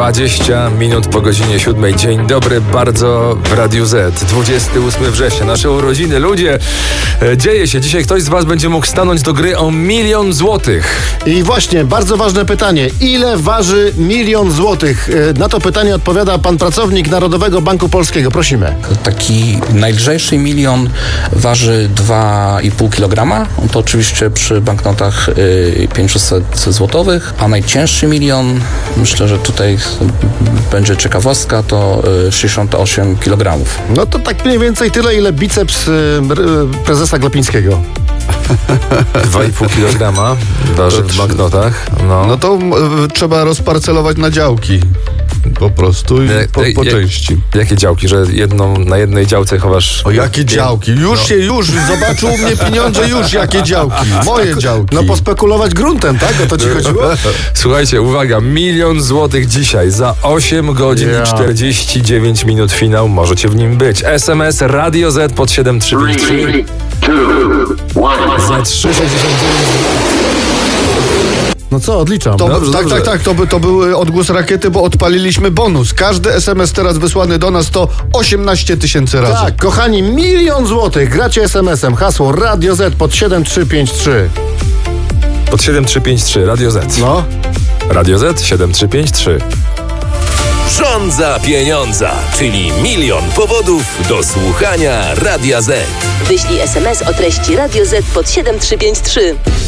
20 minut po godzinie 7. Dzień dobry bardzo w Radiu Z. 28 września, nasze urodziny. Ludzie, dzieje się. Dzisiaj ktoś z was będzie mógł stanąć do gry o 1 000 000 złotych. I właśnie, bardzo ważne pytanie. Ile waży 1 000 000 złotych? Na to pytanie odpowiada pan pracownik Narodowego Banku Polskiego. Prosimy. Taki najlżejszy 1 000 000 waży 2,5 kg. To oczywiście przy banknotach 500 złotowych, a najcięższy 1 000 000, myślę, że tutaj będzie ciekawostka, to 68 kg. No to tak mniej więcej tyle, ile biceps prezesa Glapińskiego. 2,5 kg waży w banknotach. No to trzeba rozparcelować na działki. Po prostu i po części. Jakie działki? Że na jednej działce chowasz... O jakie działki? Już zobaczył u mnie pieniądze, jakie działki. Moje działki. No pospekulować gruntem, tak? O to ci chodziło? Słuchajcie, uwaga, 1 000 000 złotych dzisiaj. Za 8 godzin i 49 minut finał. Możecie w nim być. SMS Radio Z pod 7353. 3, 2, 1. Za 3,69. No co, odliczam. To był odgłos rakiety, bo odpaliliśmy bonus. Każdy SMS teraz wysłany do nas to 18 000 razy. Tak, kochani, 1 000 000 złotych. Gracie SMS-em. Hasło Radio Z pod 7353. Pod 7353, Radio Z. No. Radio Z 7353. Żądza pieniądza, czyli 1 000 000 powodów do słuchania Radia Z. Wyślij SMS o treści Radio Z pod 7353.